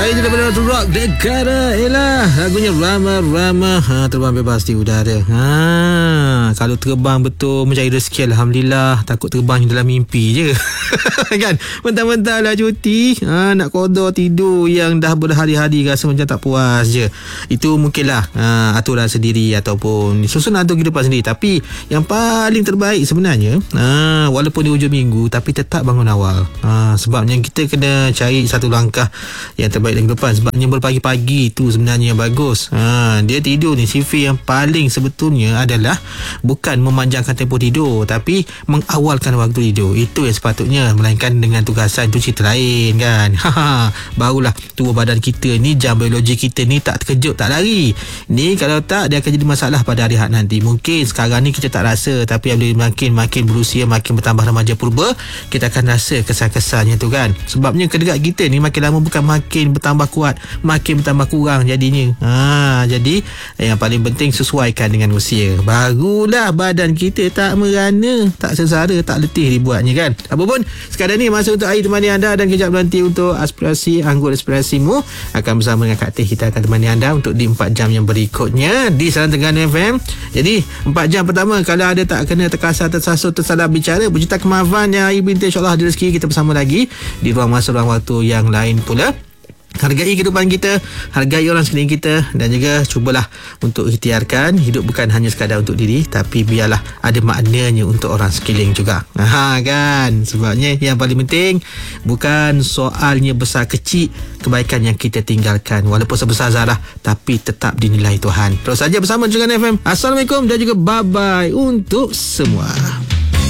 Itu daripada Rock Negara. Elah, lagunya Rama terbang bebas di udara. Kalau terbang betul mencari rezeki, alhamdulillah. Takut terbang dalam mimpi je. Kan? Mentang-mentang lah cuti, nak kodor tidur yang dah berhari-hari rasa macam tak puas je. Itu mungkinlah aturan sendiri ataupun susunan atur kehidupan sendiri. Tapi yang paling terbaik sebenarnya, walaupun di hujung minggu tapi tetap bangun awal. Sebabnya kita kena cari satu langkah yang terbaik lagi depan. Sebabnya berpagi-pagi itu sebenarnya yang bagus. Dia tidur ni, sifir yang paling sebetulnya adalah bukan memanjangkan tempoh tidur, tapi mengawalkan waktu tidur. Itu yang sepatutnya. Melainkan dengan tugasan tu cerita lain kan. Barulah tubuh badan kita ni, jam biologi kita ni tak terkejut, tak lari. Ni kalau tak, dia akan jadi masalah pada hari had nanti. Mungkin sekarang ni kita tak rasa, tapi apabila makin berusia, makin bertambah remaja purba, kita akan rasa kesan-kesannya tu kan. Sebabnya kedekat kita ni makin lama bukan makin bertambah kuat, makin bertambah kurang jadinya. Jadi yang paling penting sesuaikan dengan usia. Barulah badan kita tak merana, tak sengsara, tak letih dibuatnya kan. Apapun, sekadar ni masa untuk Air temani anda, dan kejap nanti untuk aspirasi Anggur Aspirasimu akan bersama dengan Kak Teh. Kita akan temani anda untuk di 4 jam yang berikutnya di Salam Tengganu FM. Jadi 4 jam pertama, kalau ada tak kena terkasar, tersasut, tersalah bicara, bercerita kemaafan yang ibu minta, insyaAllah ada rezeki kita bersama lagi di ruang masa, ruang waktu yang lain pula. Hargai kehidupan kita, hargai orang sekeliling kita, dan juga cubalah untuk ikhtiarkan hidup bukan hanya sekadar untuk diri, tapi biarlah ada maknanya untuk orang sekeliling juga. Kan? Sebabnya yang paling penting bukan soalnya besar kecil kebaikan yang kita tinggalkan, walaupun sebesar zarah, tapi tetap dinilai Tuhan. Terus saja bersama dengan FM. Assalamualaikum dan juga bye-bye untuk semua.